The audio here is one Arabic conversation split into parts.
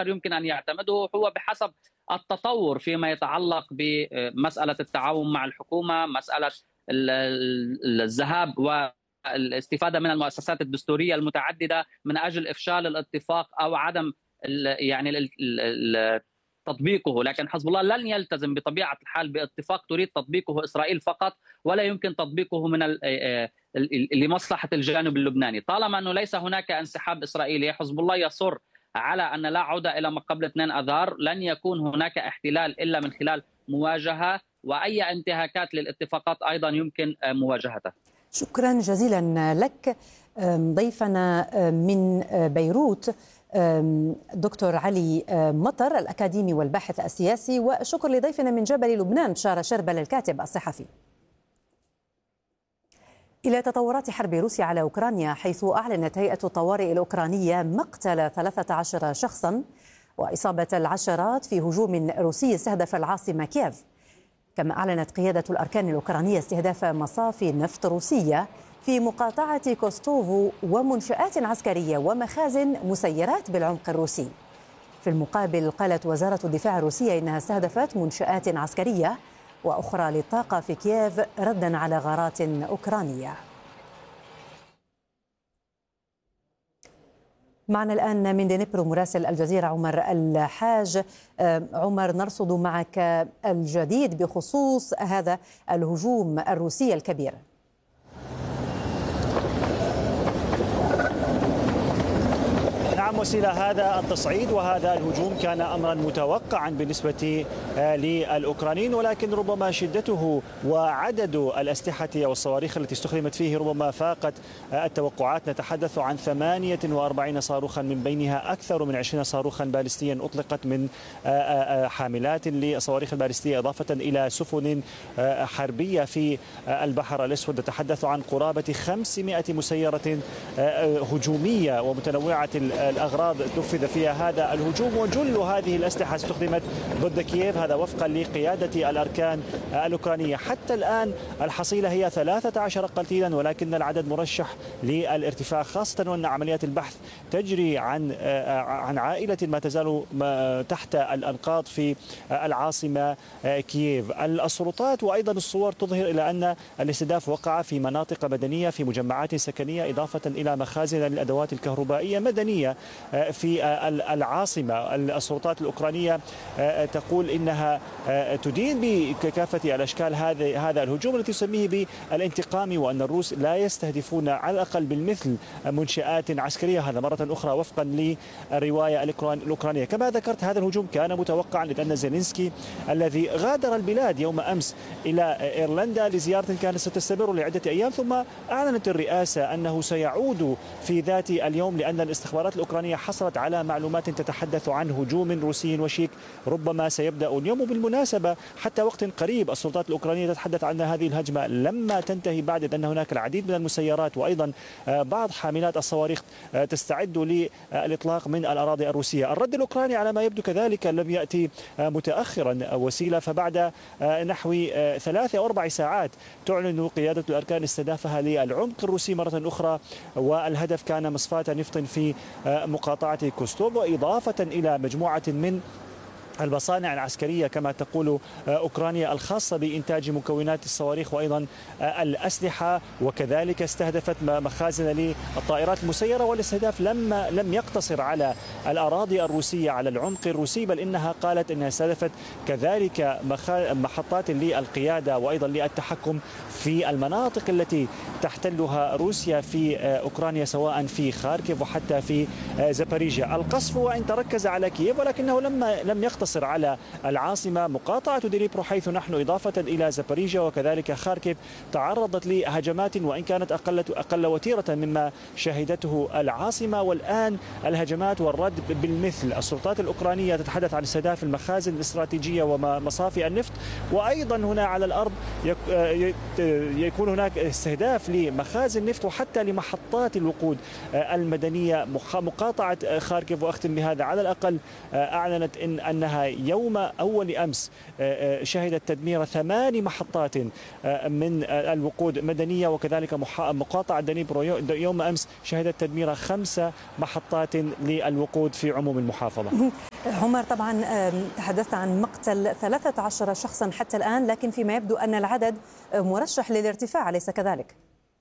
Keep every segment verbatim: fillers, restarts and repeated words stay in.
آخر يمكن أن يعتمده هو بحسب التطور فيما يتعلق بمسألة التعاون مع الحكومة، مسألة الذهاب والاستفادة من المؤسسات الدستورية المتعددة من أجل إفشال الاتفاق أو عدم يعني تطبيقه. لكن حزب الله لن يلتزم بطبيعة الحال باتفاق تريد تطبيقه إسرائيل فقط، ولا يمكن تطبيقه من لمصلحة الجانب اللبناني. طالما أنه ليس هناك انسحاب إسرائيلي، حزب الله يصر على أن لا عودة إلى ما قبل اثنين أذار، لن يكون هناك احتلال إلا من خلال مواجهة، وأي انتهاكات للاتفاقات أيضا يمكن مواجهتها. شكرا جزيلا لك ضيفنا من بيروت دكتور علي مطر الأكاديمي والباحث السياسي، وشكر لضيفنا من جبل لبنان بشارة شربل الكاتب الصحفي. إلى تطورات حرب روسيا على أوكرانيا، حيث أعلنت هيئة الطوارئ الأوكرانية مقتل ثلاثة عشر شخصا وإصابة العشرات في هجوم روسي استهدف العاصمة كييف. كما أعلنت قيادة الأركان الأوكرانية استهداف مصافي نفط روسية في مقاطعة كوستوفو ومنشآت عسكرية ومخازن مسيرات بالعمق الروسي. في المقابل قالت وزارة الدفاع الروسية إنها استهدفت منشآت عسكرية وأخرى للطاقة في كييف ردا على غارات أوكرانية. معنا الآن من دنيبرو مراسل الجزيرة عمر الحاج. عمر، نرصد معك الجديد بخصوص هذا الهجوم الروسي الكبير. نعم وسيلة، هذا التصعيد وهذا الهجوم كان أمرا متوقعا بالنسبة للأوكرانيين، ولكن ربما شدته وعدد الأسلحة والصواريخ التي استخدمت فيه ربما فاقت التوقعات. نتحدث عن ثمانية وأربعين صاروخا، من بينها أكثر من عشرين صاروخا باليستيا أطلقت من حاملات للصواريخ الباليستية، إضافة إلى سفن حربية في البحر الأسود. نتحدث عن قرابة خمسمائة مسيرة هجومية ومتنوعة الأغراض نفذ فيها هذا الهجوم، وجل هذه الأسلحة استخدمت ضد كييف، هذا وفقا لقيادة الأركان الأوكرانية. حتى الآن الحصيلة هي ثلاثة عشر قتيلا، ولكن العدد مرشح للارتفاع، خاصة وأن عمليات البحث تجري عن عن عائلة ما تزال تحت الأنقاض في العاصمة كييف. السلطات وأيضا الصور تظهر إلى أن الاستهداف وقع في مناطق مدنية، في مجمعات سكنية، إضافة إلى مخازن للأدوات الكهربائية مدنية في العاصمة. السلطات الأوكرانية تقول إنها تدين بكافة الأشكال هذا هذا الهجوم الذي تسميه بالانتقامي، وأن الروس لا يستهدفون على الأقل بالمثل منشآت عسكرية، هذا مرة أخرى وفقا للرواية الأوكرانية. كما ذكرت هذا الهجوم كان متوقعا، لأن زيلينسكي الذي غادر البلاد يوم أمس إلى إيرلندا لزيارة كانت ستستمر لعدة أيام، ثم أعلنت الرئاسة أنه سيعود في ذات اليوم، لأن الاستخبارات الأوكرانية حصلت على معلومات تتحدث عن هجوم روسي وشيك ربما سيبدأ اليوم. وبالمناسبة حتى وقت قريب السلطات الأوكرانية تتحدث عن هذه الهجمة لما تنتهي، بعد أن هناك العديد من المسيرات وأيضا بعض حاملات الصواريخ تستعد للإطلاق من الأراضي الروسية. الرد الأوكراني على ما يبدو كذلك لم يأتي متأخرا وسيلة، فبعد نحو ثلاث أو أربع ساعات تعلن قيادة الأركان استهدافها للعمق الروسي مرة أخرى، والهدف كان مصفاة نفط في مقاطعة كوستوفو، إضافة إلى مجموعة من المصانع العسكرية كما تقول أوكرانيا الخاصة بإنتاج مكونات الصواريخ وأيضا الأسلحة، وكذلك استهدفت مخازن للطائرات المسيرة. والاستهداف لم لم يقتصر على الأراضي الروسية على العمق الروسي، بل إنها قالت أنها استهدفت كذلك محطات للقيادة وأيضا للتحكم في المناطق التي تحتلها روسيا في أوكرانيا، سواء في خاركيف وحتى في زاباريجيا. القصف وإن تركز على كييف، ولكنه لم لم يقتصر على العاصمة مقاطعة دنيبرو حيث نحن، إضافة إلى زاباريجيا وكذلك خاركيف تعرضت لهجمات وإن كانت أقل أقل وتيرة مما شهدته العاصمة. والآن الهجمات والرد بالمثل. السلطات الأوكرانية تتحدث عن استهداف المخازن الاستراتيجية ومصافي النفط، وأيضا هنا على الأرض يكون هناك استهداف لمخازن نفط وحتى لمحطات الوقود المدنية. مقاطعة خاركيف، وأختم بهذا، على الأقل أعلنت إن أنها أنها يوم أول أمس شهدت تدمير ثمان محطات من الوقود مدنية، وكذلك مقاطعة دنيبرو يوم أمس شهدت تدمير خمس محطات للوقود في عموم المحافظة. عمر، طبعا تحدثت عن مقتل ثلاثة عشر شخصا حتى الآن، لكن فيما يبدو أن العدد مرشح للارتفاع، أليس كذلك؟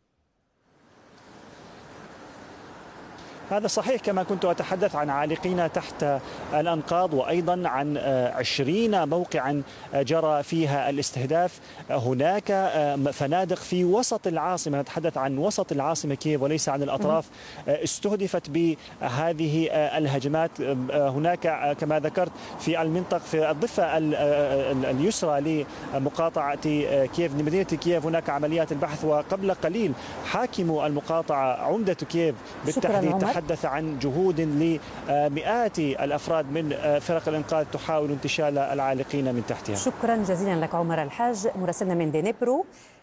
هذا صحيح، كما كنت أتحدث عن عالقين تحت الأنقاض، وأيضا عن عشرين موقعا جرى فيها الاستهداف. هناك فنادق في وسط العاصمة، نتحدث عن وسط العاصمة كييف وليس عن الأطراف، استهدفت بهذه الهجمات. هناك كما ذكرت في المنطقة في الضفة اليسرى لمقاطعة كييف لمدينة كييف هناك عمليات البحث، وقبل قليل حاكم المقاطعة عمدة كييف بالتحديد تحدث عن جهود لمئات الأفراد من فرق الإنقاذ تحاول انتشال العالقين من تحتها. شكرا جزيلا لك عمر الحاج مراسلنا من دنيبرو.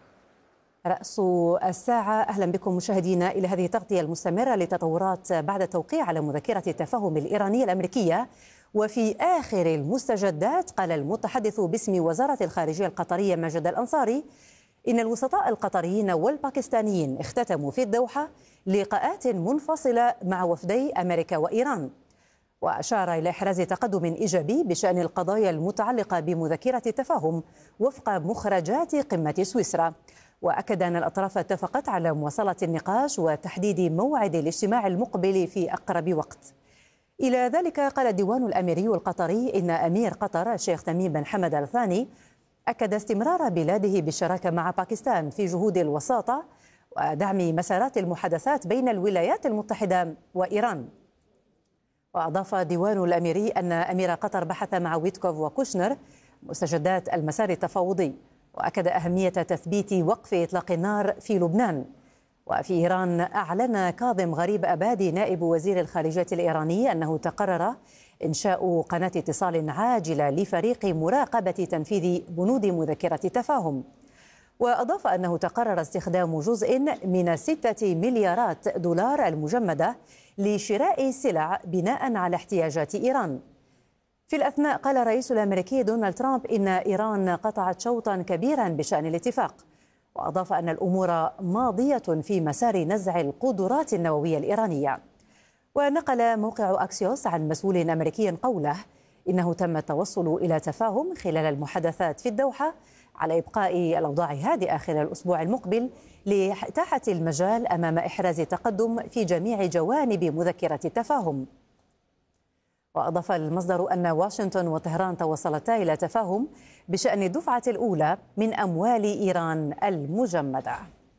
رأس الساعة، أهلا بكم مشاهدينا إلى هذه التغطية المستمرة لتطورات بعد التوقيع على مذكرة التفاهم الإيرانية الأمريكية. وفي آخر المستجدات قال المتحدث باسم وزارة الخارجية القطرية ماجد الأنصاري إن الوسطاء القطريين والباكستانيين اختتموا في الدوحة لقاءات منفصلة مع وفدي أمريكا وإيران، وأشار إلى إحراز تقدم إيجابي بشأن القضايا المتعلقة بمذكرة التفاهم وفق مخرجات قمة سويسرا. وأكد أن الأطراف اتفقت على مواصلة النقاش وتحديد موعد الاجتماع المقبل في أقرب وقت. إلى ذلك قال الديوان الأميري القطري إن أمير قطر الشيخ تميم بن حمد آل ثاني أكد استمرار بلاده بالشراكة مع باكستان في جهود الوساطة ودعم مسارات المحادثات بين الولايات المتحدة وإيران. وأضاف ديوان الأميري أن أمير قطر بحث مع ويتكوف وكوشنر مستجدات المسار التفاوضي، وأكد أهمية تثبيت وقف إطلاق النار في لبنان. وفي إيران أعلن كاظم غريب أبادي نائب وزير الخارجية الإيراني أنه تقرر إنشاء قناة اتصال عاجلة لفريق مراقبة تنفيذ بنود مذكرة التفاهم. وأضاف أنه تقرر استخدام جزء من ستة مليارات دولار المجمدة لشراء سلع بناء على احتياجات إيران. في الأثناء قال الرئيس الأمريكي دونالد ترامب إن إيران قطعت شوطا كبيرا بشأن الاتفاق، وأضاف أن الأمور ماضية في مسار نزع القدرات النووية الإيرانية. ونقل موقع أكسيوس عن مسؤول أمريكي قوله إنه تم التوصل إلى تفاهم خلال المحادثات في الدوحة على إبقاء الأوضاع هادئة خلال الأسبوع المقبل لإتاحة المجال أمام إحراز تقدم في جميع جوانب مذكرة التفاهم. وأضاف المصدر أن واشنطن وطهران توصلتا إلى تفاهم بشأن الدفعة الأولى من أموال إيران المجمدة.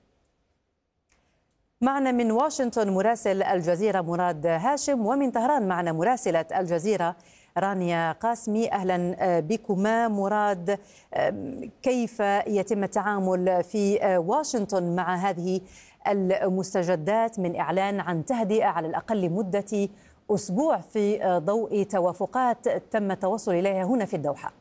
معنا من واشنطن مراسل الجزيرة مراد هاشم، ومن طهران معنا مراسلة الجزيرة رانيا قاسمي. أهلا بكما. مراد، كيف يتم التعامل في واشنطن مع هذه المستجدات من إعلان عن تهدئة على الأقل لمدة أسبوع في ضوء توافقات تم التوصل إليها هنا في الدوحة؟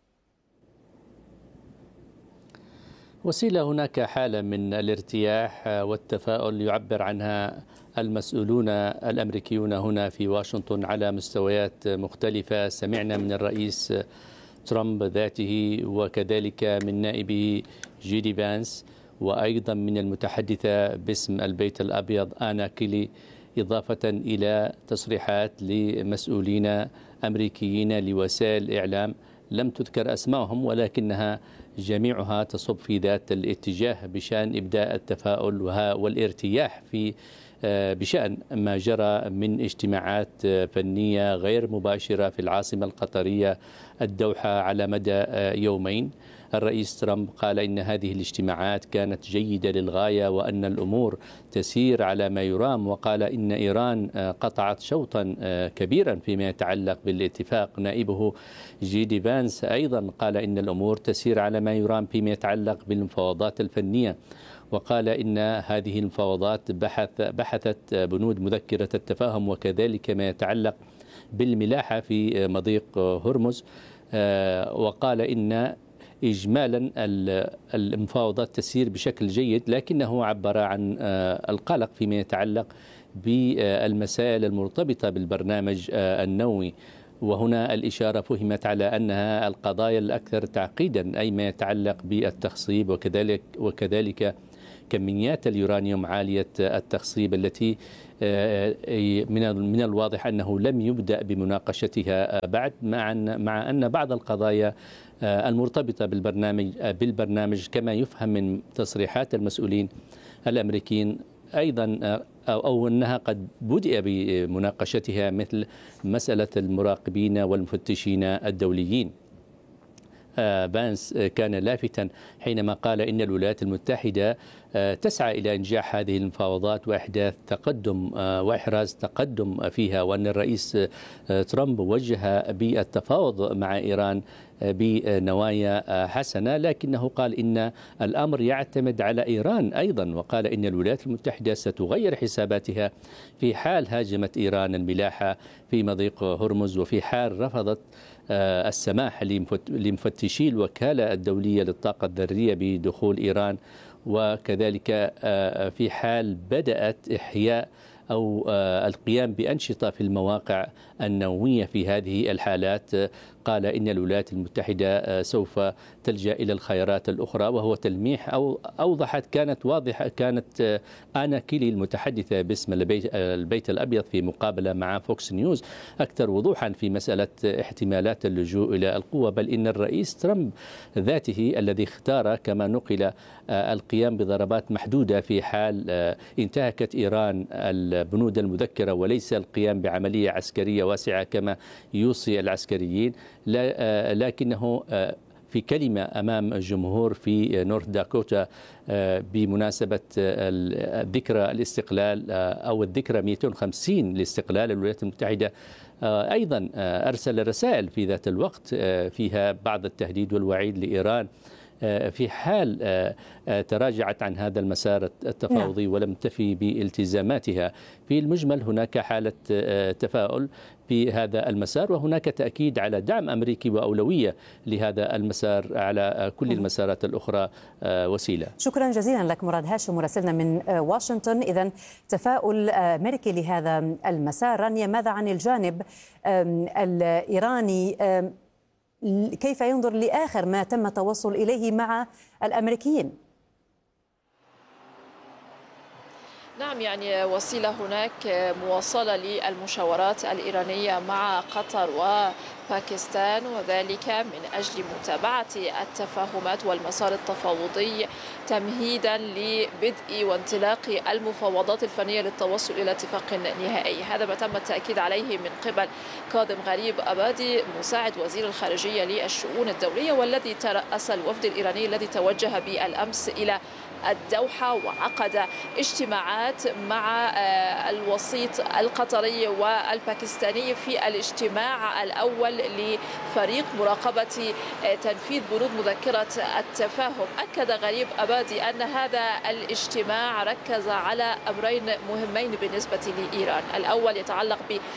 وسيلة هناك حالة من الارتياح والتفاؤل يعبر عنها المسؤولون الأمريكيون هنا في واشنطن على مستويات مختلفة. سمعنا من الرئيس ترامب ذاته وكذلك من نائبه جيدي فانس، وأيضا من المتحدثة باسم البيت الأبيض آنا كيلي، إضافة إلى تصريحات لمسؤولين أمريكيين لوسائل إعلام لم تذكر أسمائهم، ولكنها جميعها تصب في ذات الاتجاه بشأن إبداء التفاؤل والارتياح في بشأن ما جرى من اجتماعات فنية غير مباشرة في العاصمة القطرية الدوحة على مدى يومين. الرئيس ترامب قال إن هذه الاجتماعات كانت جيدة للغاية وأن الأمور تسير على ما يرام، وقال إن إيران قطعت شوطا كبيرا فيما يتعلق بالاتفاق. نائبه جيدي فانس أيضا قال إن الأمور تسير على ما يرام فيما يتعلق بالمفاوضات الفنية، وقال إن هذه المفاوضات بحث بحثت بنود مذكرة التفاهم وكذلك ما يتعلق بالملاحة في مضيق هرمز. وقال إن إجمالا المفاوضات تسير بشكل جيد، لكنه عبر عن القلق فيما يتعلق بالمسائل المرتبطة بالبرنامج النووي. وهنا الإشارة فهمت على أنها القضايا الأكثر تعقيدا، أي ما يتعلق بالتخصيب وكذلك وكذلك كميات اليورانيوم عالية التخصيب التي من من الواضح أنه لم يبدأ بمناقشتها بعد، مع مع أن بعض القضايا المرتبطة بالبرنامج بالبرنامج كما يفهم من تصريحات المسؤولين الأمريكيين أيضا أو أنها قد بدأ بمناقشتها، مثل مسألة المراقبين والمفتشين الدوليين. بانس كان لافتا حينما قال إن الولايات المتحدة تسعى إلى إنجاح هذه المفاوضات وإحداث تقدم وإحراز تقدم فيها، وأن الرئيس ترامب وجه بالتفاوض مع إيران بنوايا حسنة، لكنه قال إن الأمر يعتمد على إيران أيضا، وقال إن الولايات المتحدة ستغير حساباتها في حال هاجمت إيران الملاحة في مضيق هرمز، وفي حال رفضت السماح لمفتشي الوكالة الدولية للطاقة الذرية بدخول إيران، وكذلك في حال بدأت إحياء أو القيام بأنشطة في المواقع النووية. في هذه الحالات قال إن الولايات المتحدة سوف تلجأ إلى الخيارات الأخرى، وهو تلميح أو أوضحت كانت واضحة كانت آنا كيلي المتحدثة باسم البيت, البيت الأبيض في مقابلة مع فوكس نيوز أكثر وضوحا في مسألة احتمالات اللجوء إلى القوة، بل إن الرئيس ترامب ذاته الذي اختار كما نقل القيام بضربات محدودة في حال انتهكت إيران البنود المذكرة، وليس القيام بعملية عسكرية واسعة كما يوصي العسكريين. لكنه في كلمة أمام الجمهور في نورث داكوتا بمناسبة ذكرى الاستقلال أو الذكرى مئتين وخمسين لاستقلال الولايات المتحدة، أيضا أرسل رسائل في ذات الوقت فيها بعض التهديد والوعيد لإيران في حال تراجعت عن هذا المسار التفاوضي ولم تفي بالتزاماتها. في المجمل هناك حالة تفاؤل في هذا المسار، وهناك تأكيد على دعم أمريكي وأولوية لهذا المسار على كل المسارات الأخرى. وسيلة، شكرا جزيلا لك مراد هاشم مراسلنا من واشنطن. إذن تفاؤل أمريكي لهذا المسار. رانيا، ماذا عن الجانب الإيراني؟ كيف ينظر لآخر ما تم التوصل إليه مع الأمريكيين؟ نعم، يعني وسيلة هناك مواصلة للمشاورات الإيرانية مع قطر وباكستان، وذلك من أجل متابعة التفاهمات والمسار التفاوضي تمهيدا لبدء وانطلاق المفاوضات الفنية للتوصل إلى اتفاق نهائي. هذا ما تم التأكيد عليه من قبل كاظم غريب أبادي مساعد وزير الخارجية للشؤون الدولية، والذي ترأس الوفد الإيراني الذي توجه بالأمس إلى الدوحة وعقد اجتماعات مع الوسيط القطري والباكستاني في الاجتماع الأول لفريق مراقبة تنفيذ بنود مذكرة التفاهم. أكد غريب أبادي أن هذا الاجتماع ركز على أمرين مهمين بالنسبة لإيران. الأول يتعلق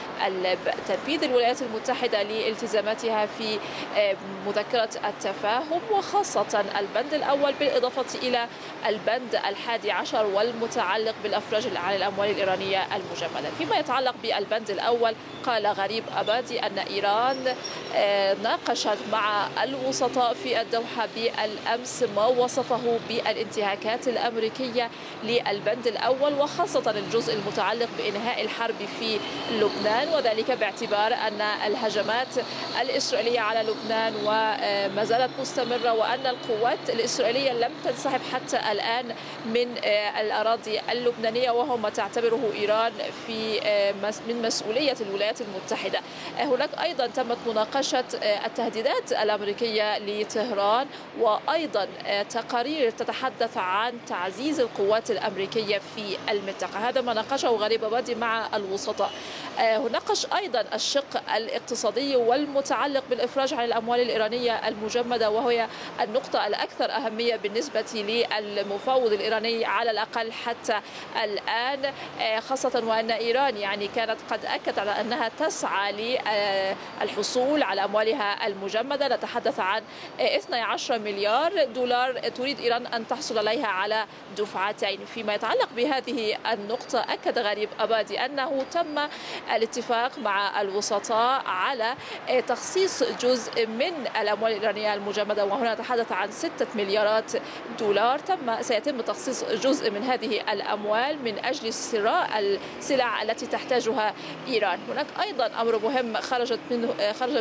بتنفيذ الولايات المتحدة لالتزاماتها في مذكرة التفاهم، وخاصة البند الأول بالإضافة إلى البند الحادي عشر والمتعلق بالأفراج عن الأموال الإيرانية المجمدة. فيما يتعلق بالبند الأول، قال غريب أبادي أن إيران ناقشت مع الوسطاء في الدوحة بالأمس ما وصفه بالانتهاكات الأمريكية للبند الأول، وخاصة الجزء المتعلق بإنهاء الحرب في لبنان، وذلك باعتبار أن الهجمات الإسرائيلية على لبنان وما زالت مستمرة، وأن القوات الإسرائيلية لم تنسحب حتى الآن من الأراضي اللبنانية، وهو ما تعتبره إيران في من مسؤولية الولايات المتحدة. هناك أيضا تمت مناقشة التهديدات الأمريكية لطهران، وأيضا تقارير تتحدث عن تعزيز القوات الأمريكية في المنطقة. هذا ما ناقشه غريب أبادي مع الوسطاء. ناقش أيضا الشق الاقتصادي والمتعلق بالإفراج عن الأموال الإيرانية المجمدة، وهي النقطة الأكثر أهمية بالنسبة للمفاوض الإيراني على الأقل حتى الآن، خاصة وأن إيران يعني كانت قد أكدت على أنها تسعى للحصول الحصول على أموالها المجمدة. نتحدث عن اثني عشر مليار دولار تريد إيران أن تحصل عليها على دفعتين. فيما يتعلق بهذه النقطة أكد غريب أبادي أنه تم الاتفاق مع الوسطاء على تخصيص جزء من الأموال الإيرانية المجمدة، وهنا نتحدث عن ستة مليارات دولار. تم سيتم تخصيص جزء من هذه الأموال من أجل شراء السلع التي تحتاجها إيران. هناك أيضا أمر مهم خرجت منه خرج